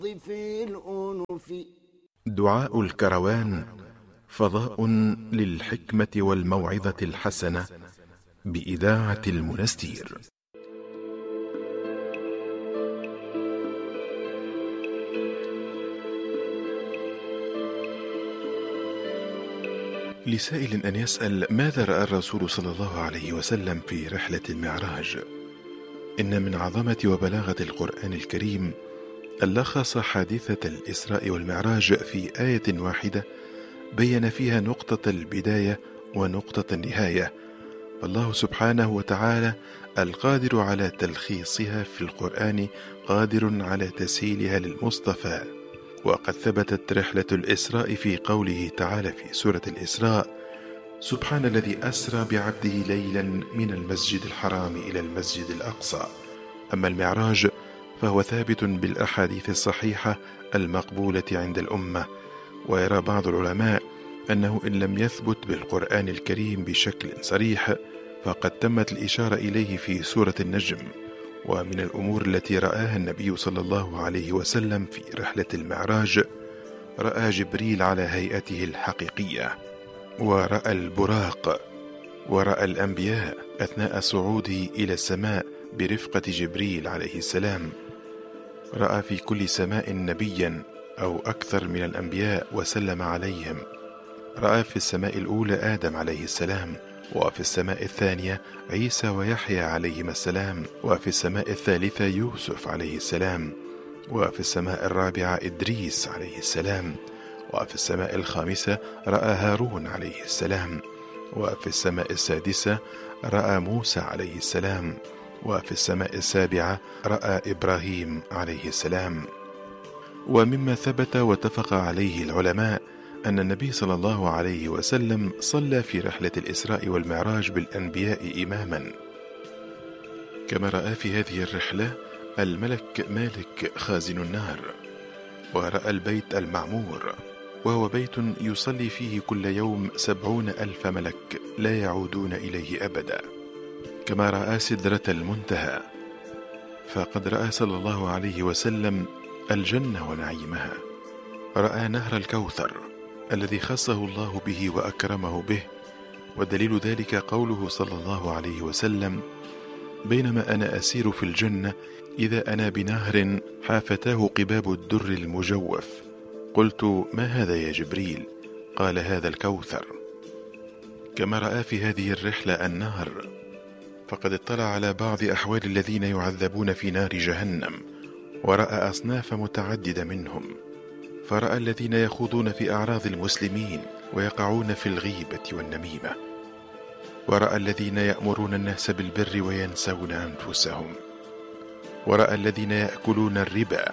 في الأنف. دعاء الكروان فضاء للحكمة والموعظة الحسنة بإذاعة المنستير. لسائل أن يسأل: ماذا رأى الرسول صلى الله عليه وسلم في رحلة المعراج؟ إن من عظمة وبلاغة القرآن الكريم أن لخص حادثة الإسراء والمعراج في آية واحدة بين فيها نقطة البداية ونقطة النهاية، فالله سبحانه وتعالى القادر على تلخيصها في القرآن قادر على تسهيلها للمصطفى. وقد ثبتت رحلة الإسراء في قوله تعالى في سورة الإسراء: سبحان الذي أسرى بعبده ليلا من المسجد الحرام إلى المسجد الأقصى. أما المعراج فهو ثابت بالأحاديث الصحيحة المقبولة عند الأمة، ويرى بعض العلماء أنه إن لم يثبت بالقرآن الكريم بشكل صريح فقد تمت الإشارة إليه في سورة النجم. ومن الأمور التي رآها النبي صلى الله عليه وسلم في رحلة المعراج: رأى جبريل على هيئته الحقيقية، ورأى البراق، ورأى الأنبياء أثناء صعوده إلى السماء برفقة جبريل عليه السلام. رأى في كل سماء نبيا أو أكثر من الأنبياء وسلم عليهم. رأى في السماء الأولى آدم عليه السلام، وفي السماء الثانية عيسى ويحيى عليهما السلام، وفي السماء الثالثة يوسف عليه السلام، وفي السماء الرابعة إدريس عليه السلام، وفي السماء الخامسة رأى هارون عليه السلام، وفي السماء السادسة رأى موسى عليه السلام، وفي السماء السابعة رأى إبراهيم عليه السلام. ومما ثبت واتفق عليه العلماء أن النبي صلى الله عليه وسلم صلى في رحلة الإسراء والمعراج بالأنبياء إماما، كما رأى في هذه الرحلة الملك مالك خازن النار، ورأى البيت المعمور، وهو بيت يصلي فيه كل يوم 70,000 ملك لا يعودون إليه أبدا، كما رأى سدرة المنتهى. فقد رأى صلى الله عليه وسلم الجنة ونعيمها، رأى نهر الكوثر الذي خصه الله به وأكرمه به، ودليل ذلك قوله صلى الله عليه وسلم: بينما أنا أسير في الجنة إذا أنا بنهر حافتاه قباب الدر المجوف، قلت: ما هذا يا جبريل؟ قال: هذا الكوثر. كما رأى في هذه الرحلة النهر، فقد اطلع على بعض أحوال الذين يعذبون في نار جهنم، ورأى أصناف متعددة منهم، فرأى الذين يخوضون في أعراض المسلمين ويقعون في الغيبة والنميمة، ورأى الذين يأمرون الناس بالبر وينسون أنفسهم، ورأى الذين يأكلون الربا.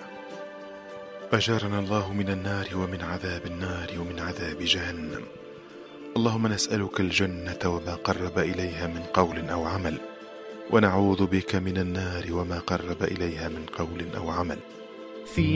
أجارنا الله من النار ومن عذاب النار ومن عذاب جهنم. اللهم نسألك الجنة وما قرب إليها من قول أو عمل، ونعوذ بك من النار وما قرب إليها من قول أو عمل. في